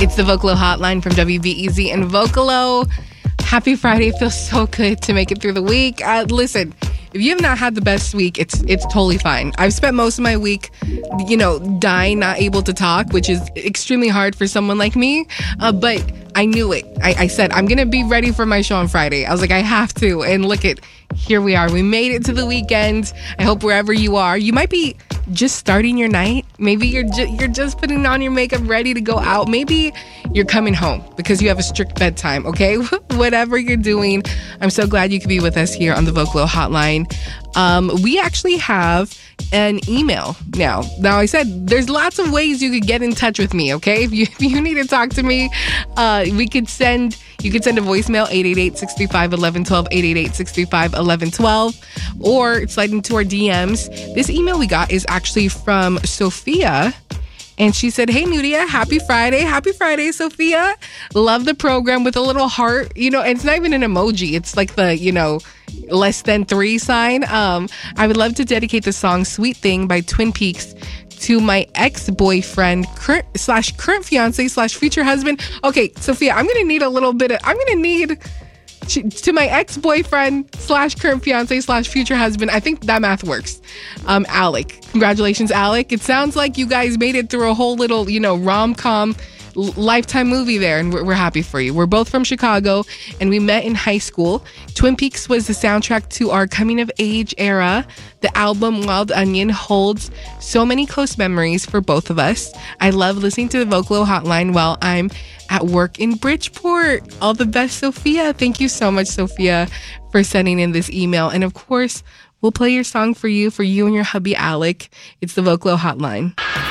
It's the Vocalo Hotline from WBEZ and Vocalo. Happy Friday. It feels so good to make it through the week. Listen, if you have not had the best week, it's totally fine. I've spent most of my week, dying, not able to talk, which is extremely hard for someone like me. But I knew it. I said, I'm going to be ready for my show on Friday. I was like, I have to. And look at, here we are. We made it to the weekend. I hope wherever you are, you might be just starting your night. Maybe you're just putting on your makeup, ready to go out. Maybe you're coming home because you have a strict bedtime, okay? Whatever you're doing, I'm so glad you could be with us here on the Vocalo Hotline. We actually have an email now. Now, I said there's lots of ways you could get in touch with me, okay? If you need to talk to me, you could send a voicemail, 888-635-1112, 888-635-1112, or slide into our DMs. This email we got is actually from Sophia. And she said, hey, Nudia, happy Friday. Happy Friday, Sophia. Love the program, with a little heart. And it's not even an emoji. It's like the, less than 3 sign. I would love to dedicate the song Sweet Thing by Twin Peaks to my ex-boyfriend current fiance / future husband. Okay, Sophia, I'm going to need to my ex-boyfriend / current fiance / future husband. I think that math works. Alec. Congratulations, Alec. It sounds like you guys made it through a whole little, rom-com Lifetime movie there, and we're happy for you. We're both from Chicago, and we met in high school. Twin Peaks was the soundtrack to our coming-of-age era. The album Wild Onion holds so many close memories for both of us. I love listening to the Vocalo Hotline while I'm at work in Bridgeport. All the best, Sophia. Thank you so much, Sophia, for sending in this email. And of course, we'll play your song for you and your hubby, Alec. It's the Vocalo Hotline.